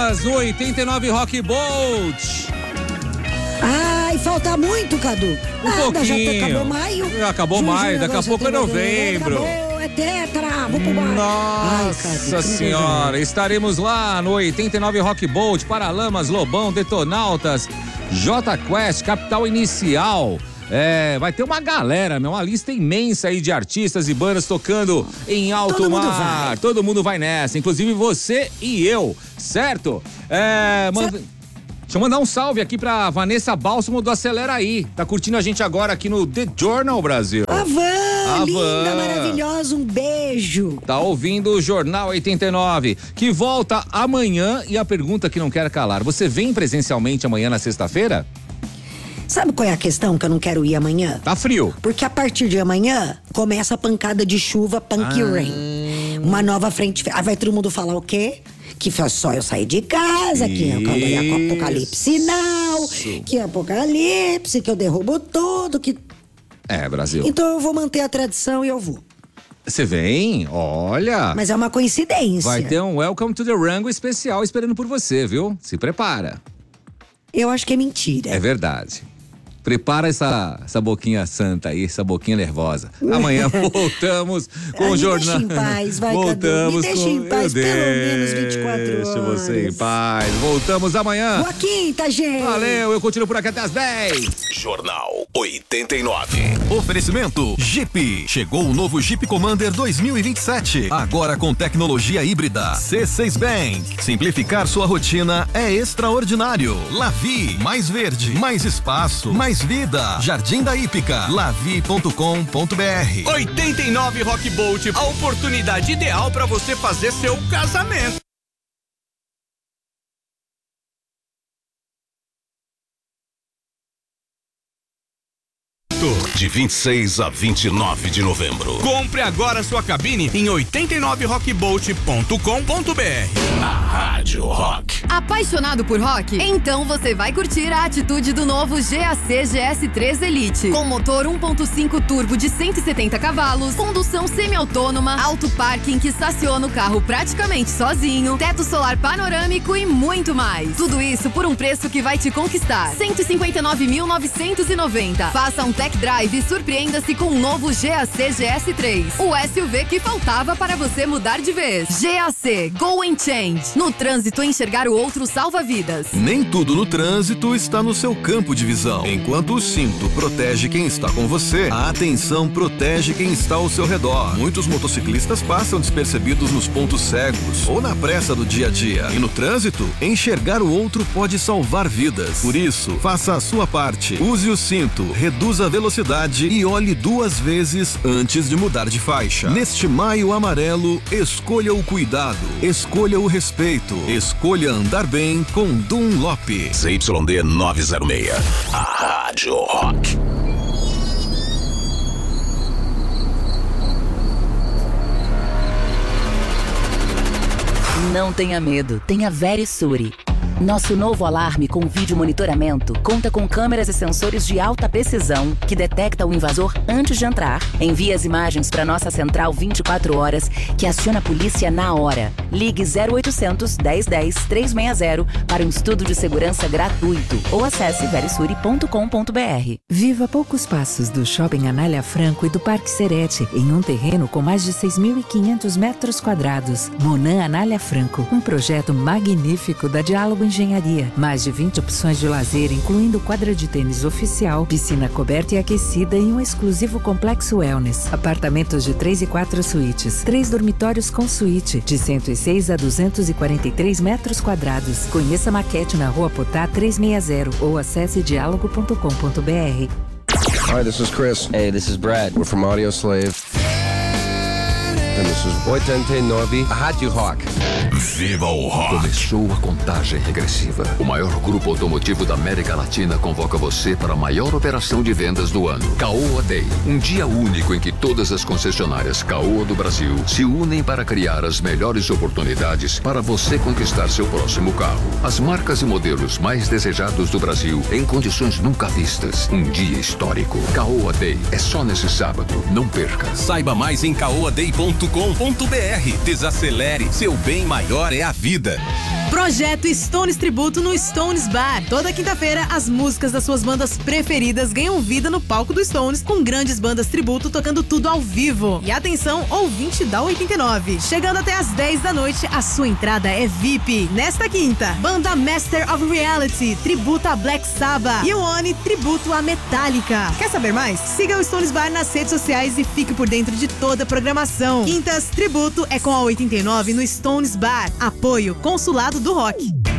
horas no 89 Rock Bolt. Ai, falta muito, Cadu. Pouquinho. Já acabou maio. Já acabou maio, daqui a pouco é novembro. Acabou, é tetra, vou pro mar. Nossa senhora, estaremos lá no 89 Rock Bolt, Paralamas, Lobão, Detonautas, J Quest, Capital Inicial. Vai ter uma galera, uma lista imensa aí de artistas e bandas tocando em alto mar. Todo mundo vai nessa, inclusive você e eu, certo? Deixa eu mandar um salve aqui pra Vanessa Bálsamo do Acelera Aí. Tá curtindo a gente agora aqui no The Journal Brasil. A Van, linda, maravilhosa, um beijo. Tá ouvindo o Jornal 89, que volta amanhã, e a pergunta que não quer calar, você vem presencialmente amanhã na sexta-feira? Sabe qual é a questão que eu não quero ir amanhã? Tá frio. Porque a partir de amanhã começa a pancada de chuva, punk rain. Uma nova frente. Aí vai todo mundo falar o quê? Que foi só eu sair de casa, que é apocalipse não, que é apocalipse, que eu derrubo tudo, que... Brasil. Então eu vou manter a tradição e eu vou. Você vem? Olha. Mas é uma coincidência. Vai ter um Welcome to the Rango especial esperando por você, viu? Se prepara. Eu acho que é mentira. É verdade. Prepara essa boquinha santa aí, essa boquinha nervosa. Amanhã voltamos com o jornal. Me deixa em paz, vai, voltamos Cadu. Me deixa em paz, pelo menos 24 horas. Deixa você em paz. Voltamos amanhã. Boa quinta, gente. Valeu, eu continuo por aqui até as 10. Jornal 89. Oferecimento Jeep. Chegou o novo Jeep Commander 2027. Agora com tecnologia híbrida. C6 Bank. Simplificar sua rotina é extraordinário. Lavi. Mais verde, mais espaço, mais vida. Jardim da Hípica. Lavi.com.br. 89 Rock Bolt. A oportunidade ideal para você fazer seu casamento. De 26 a 29 de novembro. Compre agora sua cabine em 89rockbolt.com.br. Na Rádio Rock. Apaixonado por rock? Então você vai curtir a atitude do novo GAC GS3 Elite. Com motor 1.5 turbo de 170 cavalos, condução semi-autônoma, alto parking que estaciona o carro praticamente sozinho, teto solar panorâmico e muito mais. Tudo isso por um preço que vai te conquistar. 159.990. Faça um tech drive e surpreenda-se com o novo GAC GS3. O SUV que faltava para você mudar de vez. GAC Go and Change. No trânsito, enxergar o outro salva vidas. Nem tudo no trânsito está no seu campo de visão. Enquanto o cinto protege quem está com você, a atenção protege quem está ao seu redor. Muitos motociclistas passam despercebidos nos pontos cegos ou na pressa do dia a dia. E no trânsito, enxergar o outro pode salvar vidas. Por isso, faça a sua parte. Use o cinto, reduza a velocidade e olhe 2 vezes antes de mudar de faixa. Neste maio amarelo, escolha o cuidado, escolha o respeito, escolha andar bem com Dunlop. ZYD 906. A Rádio Rock. Não tenha medo, tenha Verisure. Nosso novo alarme com vídeo monitoramento conta com câmeras e sensores de alta precisão que detecta o invasor antes de entrar. Envia as imagens para nossa central 24 horas que aciona a polícia na hora. Ligue 0800 1010 360 para um estudo de segurança gratuito ou acesse verisure.com.br. Viva a poucos passos do Shopping Anália Franco e do Parque Serete, em um terreno com mais de 6.500 metros quadrados. Monan Anália Franco, um projeto magnífico da Diálogo Engenharia. Mais de 20 opções de lazer, incluindo quadra de tênis oficial, piscina coberta e aquecida e um exclusivo complexo wellness. Apartamentos de 3 e 4 suítes, 3 dormitórios com suíte, de 106 a 243 metros quadrados. Conheça a maquete na Rua Potá 360 ou acesse diálogo.com.br. Hi, this is Chris. Hey, this is Brad. We're from Audioslave. And this is 89 Rádio Rock. Viva o rock! Começou a contagem regressiva. O maior grupo automotivo da América Latina convoca você para a maior operação de vendas do ano. Caoa Day. Um dia único em que todas as concessionárias Caoa do Brasil se unem para criar as melhores oportunidades para você conquistar seu próximo carro. As marcas e modelos mais desejados do Brasil em condições nunca vistas. Um dia histórico. Caoa Day. É só nesse sábado. Não perca. Saiba mais em caoaday.com.br. Desacelere. Seu bem maior é a vida. Projeto Stones Tributo no Stones Bar. Toda quinta-feira, as músicas das suas bandas preferidas ganham vida no palco do Stones, com grandes bandas tributo tocando tudo ao vivo. E atenção, ouvinte da 89. Chegando até às 10 da noite, a sua entrada é VIP. Nesta quinta, banda Master of Reality, tributo a Black Sabbath. E o Oni, tributo a Metallica. Quer saber mais? Siga o Stones Bar nas redes sociais e fique por dentro de toda a programação. Quintas, tributo é com a 89 no Stones Bar. Apoio Consulado do Rock.